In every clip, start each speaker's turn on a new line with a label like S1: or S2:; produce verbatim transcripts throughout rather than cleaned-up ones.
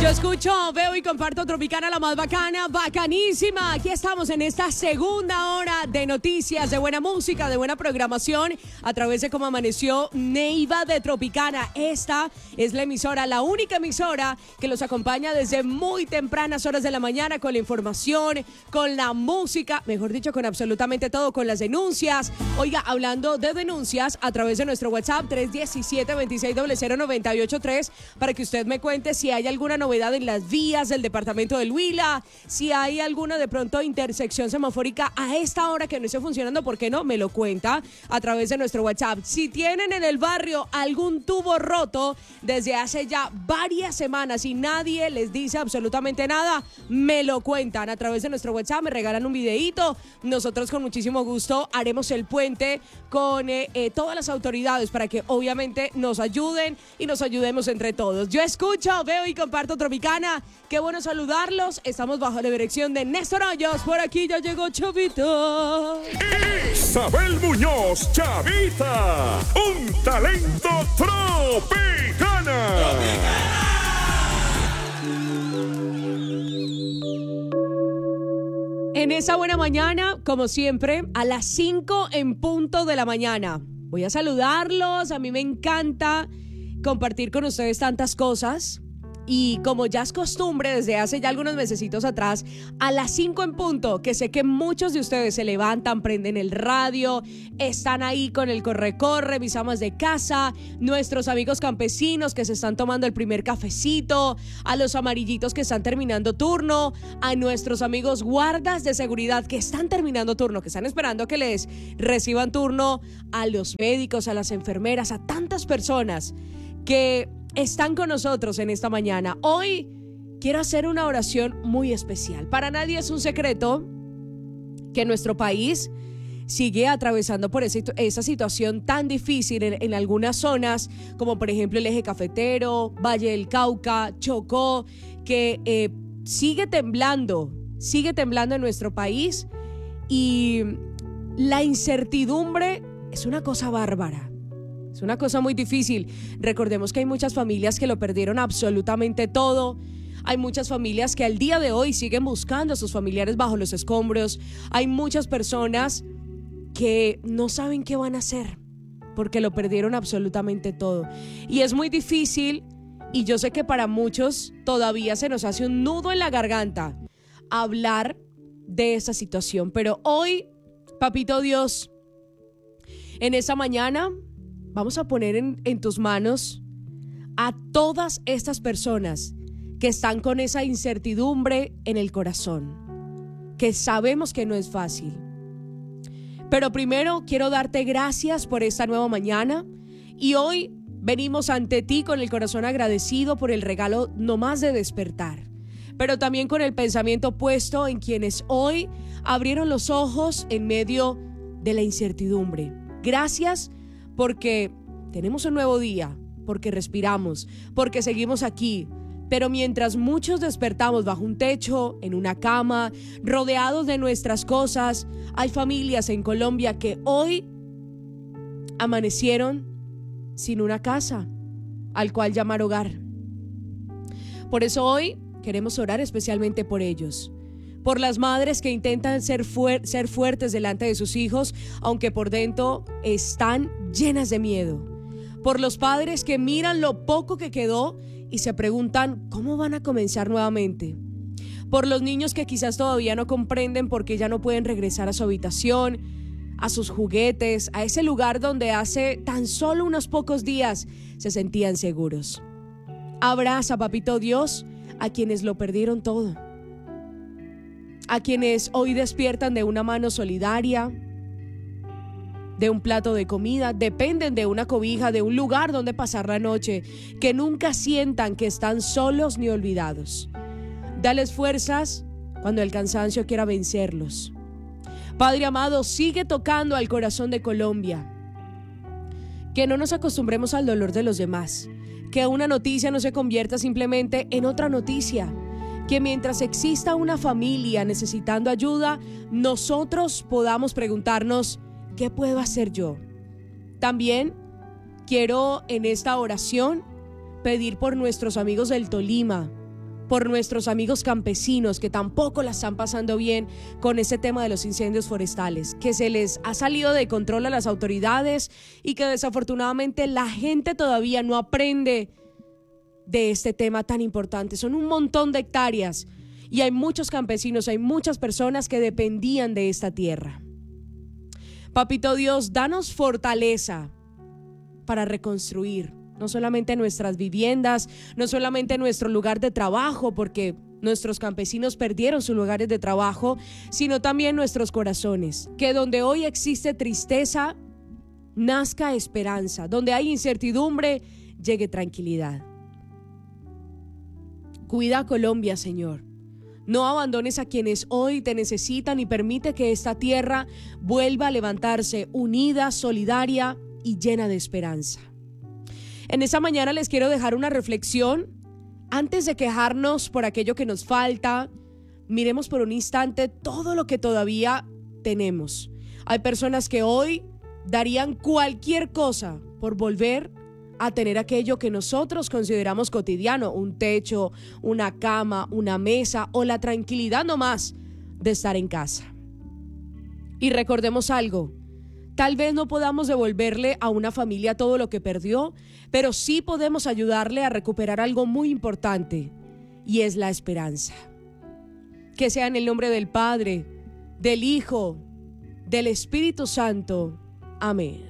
S1: Yo escucho, veo y comparto Tropicana, la más bacana, bacanísima. Aquí estamos en esta segunda hora de noticias, de buena música, de buena programación, a través de Cómo Amaneció Neiva de Tropicana. Esta es la emisora, la única emisora que los acompaña desde muy tempranas horas de la mañana con la información, con la música, mejor dicho, con absolutamente todo, con las denuncias. Oiga, hablando de denuncias, a través de nuestro WhatsApp tres uno siete, dos seis cero cero, nueve ocho tres, para que usted me cuente si hay alguna novedad en las vías del departamento del Huila, si hay alguna de pronto intersección semafórica a esta hora que no esté funcionando, ¿por qué no? Me lo cuenta a través de nuestro WhatsApp. Si tienen en el barrio algún tubo roto desde hace ya varias semanas y nadie les dice absolutamente nada, me lo cuentan a través de nuestro WhatsApp, me regalan un videíto. Nosotros con muchísimo gusto haremos el puente con eh, eh, todas las autoridades para que obviamente nos ayuden y nos ayudemos entre todos. Yo escucho, veo y comparto Tropicana. Qué bueno saludarlos. Estamos bajo la dirección de Néstor Hoyos. Por aquí ya llegó Chavita.
S2: Isabel Muñoz, Chavita. Un talento tropicana. Tropicana.
S1: En esa buena mañana, como siempre, a las cinco en punto de la mañana. Voy a saludarlos. A mí me encanta compartir con ustedes tantas cosas. Y como ya es costumbre desde hace ya algunos mesecitos atrás, a las cinco en punto, que sé que muchos de ustedes se levantan, prenden el radio, están ahí con el corre-corre, mis amas de casa, nuestros amigos campesinos que se están tomando el primer cafecito, a los amarillitos que están terminando turno, a nuestros amigos guardas de seguridad que están terminando turno, que están esperando que les reciban turno, a los médicos, a las enfermeras, a tantas personas que están con nosotros en esta mañana. Hoy quiero hacer una oración muy especial. Para nadie es un secreto que nuestro país sigue atravesando por ese, esa situación tan difícil en, en algunas zonas, como por ejemplo el eje cafetero, Valle del Cauca, Chocó, que eh, sigue temblando, sigue temblando en nuestro país, y la incertidumbre es una cosa bárbara. Es una cosa muy difícil. Recordemos que hay muchas familias que lo perdieron absolutamente todo. Hay muchas familias que al día de hoy siguen buscando a sus familiares bajo los escombros. Hay muchas personas que no saben qué van a hacer porque lo perdieron absolutamente todo. Y es muy difícil, y yo sé que para muchos todavía se nos hace un nudo en la garganta hablar de esa situación. Pero hoy, Papito Dios, en esta mañana vamos a poner en, en tus manos a todas estas personas que están con esa incertidumbre en el corazón, que sabemos que no es fácil. Pero primero quiero darte gracias por esta nueva mañana, y hoy venimos ante ti con el corazón agradecido por el regalo no más de despertar, pero también con el pensamiento puesto en quienes hoy abrieron los ojos en medio de la incertidumbre. Gracias porque tenemos un nuevo día, porque respiramos, porque seguimos aquí. Pero mientras muchos despertamos bajo un techo, en una cama, rodeados de nuestras cosas, hay familias en Colombia que hoy amanecieron sin una casa al cual llamar hogar. Por eso hoy queremos orar especialmente por ellos, por las madres que intentan ser, fuer- ser fuertes delante de sus hijos, aunque por dentro están llenas de miedo, por los padres que miran lo poco que quedó y se preguntan cómo van a comenzar nuevamente, por los niños que quizás todavía no comprenden por qué ya no pueden regresar a su habitación, a sus juguetes, a ese lugar donde hace tan solo unos pocos días se sentían seguros. Abraza, Papito Dios, a quienes lo perdieron todo, a quienes hoy despiertan de una mano solidaria, de un plato de comida, dependen de una cobija, de un lugar donde pasar la noche, que nunca sientan que están solos ni olvidados. Dales fuerzas cuando el cansancio quiera vencerlos. Padre amado, sigue tocando al corazón de Colombia. Que no nos acostumbremos al dolor de los demás, que una noticia no se convierta simplemente en otra noticia, que mientras exista una familia necesitando ayuda, nosotros podamos preguntarnos, ¿qué puedo hacer yo? También quiero en esta oración pedir por nuestros amigos del Tolima, por nuestros amigos campesinos que tampoco la están pasando bien con ese tema de los incendios forestales, que se les ha salido de control a las autoridades y que desafortunadamente la gente todavía no aprende de este tema tan importante. Son un montón de hectáreas y hay muchos campesinos, hay muchas personas que dependían de esta tierra. Papito Dios, danos fortaleza para reconstruir no solamente nuestras viviendas, no solamente nuestro lugar de trabajo, porque nuestros campesinos perdieron sus lugares de trabajo, sino también nuestros corazones. Que donde hoy existe tristeza, nazca esperanza. Donde hay incertidumbre, llegue tranquilidad. Cuida a Colombia, Señor. No abandones a quienes hoy te necesitan y permite que esta tierra vuelva a levantarse unida, solidaria y llena de esperanza. En esta mañana les quiero dejar una reflexión. Antes de quejarnos por aquello que nos falta, miremos por un instante todo lo que todavía tenemos. Hay personas que hoy darían cualquier cosa por volver a tener aquello que nosotros consideramos cotidiano, un techo, una cama, una mesa o la tranquilidad nomás de estar en casa. Y recordemos algo. Tal vez no podamos devolverle a una familia todo lo que perdió, pero sí podemos ayudarle a recuperar algo muy importante, y es la esperanza. Que sea en el nombre del Padre, del Hijo, del Espíritu Santo. Amén.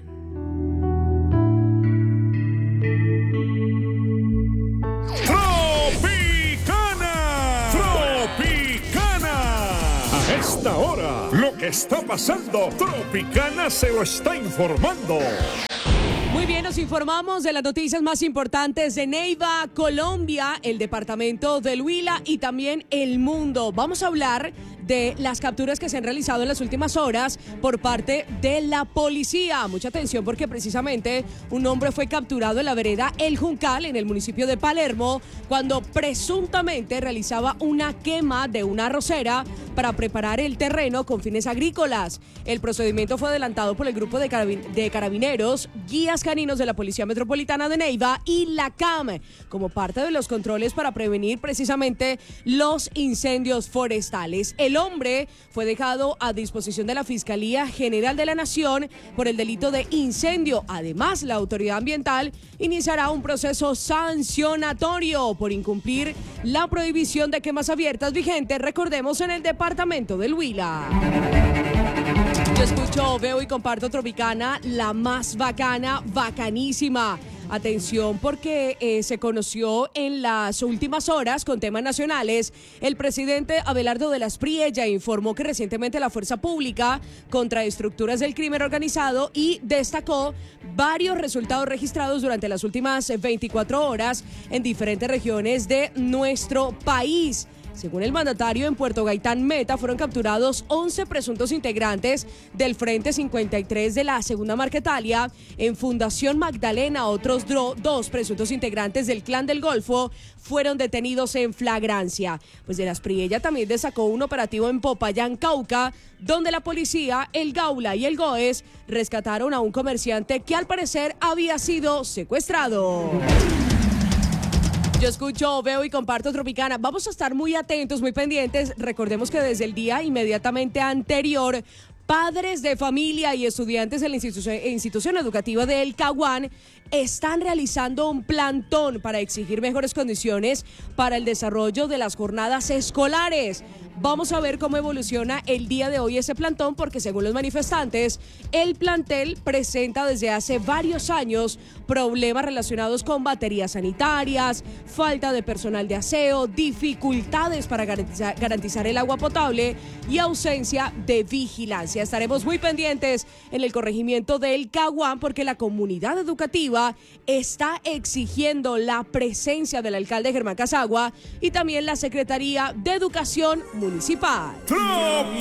S2: ¡Tropicana! ¡Tropicana! A esta hora, lo que está pasando, Tropicana se lo está informando.
S1: Muy bien, nos informamos de las noticias más importantes de Neiva, Colombia, el departamento del Huila y también el mundo. Vamos a hablar de las capturas que se han realizado en las últimas horas por parte de la policía. Mucha atención porque precisamente un hombre fue capturado en la vereda El Juncal, en el municipio de Palermo, cuando presuntamente realizaba una quema de una arrocera para preparar el terreno con fines agrícolas. El procedimiento fue adelantado por el grupo de, carabin- de carabineros, guías caninos de la Policía Metropolitana de Neiva y la C A M, como parte de los controles para prevenir precisamente los incendios forestales. El hombre fue dejado a disposición de la Fiscalía General de la Nación por el delito de incendio. Además, la autoridad ambiental iniciará un proceso sancionatorio por incumplir la prohibición de quemas abiertas vigente, recordemos, en el departamento del Huila. Yo escucho, veo y comparto Tropicana, la más bacana, bacanísima. Atención porque eh, se conoció en las últimas horas con temas nacionales. El presidente Abelardo de las Priella informó que recientemente la Fuerza Pública contra estructuras del crimen organizado y destacó varios resultados registrados durante las últimas veinticuatro horas en diferentes regiones de nuestro país. Según el mandatario, en Puerto Gaitán Meta fueron capturados once presuntos integrantes del Frente cincuenta y tres de la Segunda Marquetalia. En Fundación Magdalena, otros dro- dos presuntos integrantes del Clan del Golfo fueron detenidos en flagrancia. Pues de las Priella también destacó un operativo en Popayán, Cauca, donde la policía, el Gaula y el GOES rescataron a un comerciante que al parecer había sido secuestrado. Yo escucho, veo y comparto Tropicana. Vamos a estar muy atentos, muy pendientes. Recordemos que desde el día inmediatamente anterior, padres de familia y estudiantes de la institución, institución educativa de El Caguán están realizando un plantón para exigir mejores condiciones para el desarrollo de las jornadas escolares. Vamos a ver cómo evoluciona el día de hoy ese plantón, porque según los manifestantes, el plantel presenta desde hace varios años problemas relacionados con baterías sanitarias, falta de personal de aseo, dificultades para garantizar, garantizar el agua potable y ausencia de vigilancia. Estaremos muy pendientes en el corregimiento del Caguán porque la comunidad educativa está exigiendo la presencia del alcalde Germán Casagua y también la Secretaría de Educación Municipal.
S2: ¡Tropicana!